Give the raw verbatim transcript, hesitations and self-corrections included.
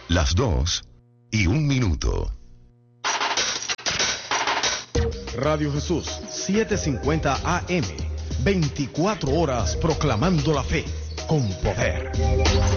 Las dos y un minuto. Radio Jesús, setecientos cincuenta A M, veinticuatro horas proclamando la fe con poder.